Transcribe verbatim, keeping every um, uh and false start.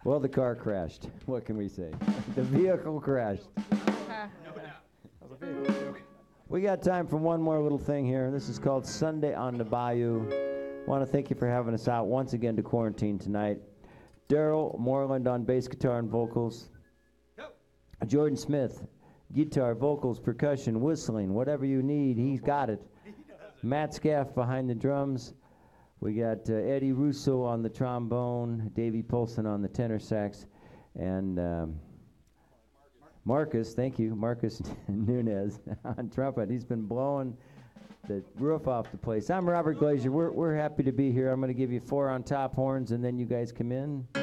Well, the car crashed. What can we say? The vehicle crashed. We got time for one more little thing here. This is called Sunday on the Bayou. Want to thank you for having us out once again to quarantine tonight. Daryl Moreland on bass guitar and vocals. Jordan Smith, guitar, vocals, percussion, whistling, whatever you need, he's got it. Matt Scaff behind the drums. We got uh, Eddie Russo on the trombone, Davey Polson on the tenor sax, and um, Marcus, thank you, Marcus Nunez on trumpet. He's been blowing the roof off the place. I'm Robert Glazier. We're, we're happy to be here. I'm going to give you four on top horns, and then you guys come in.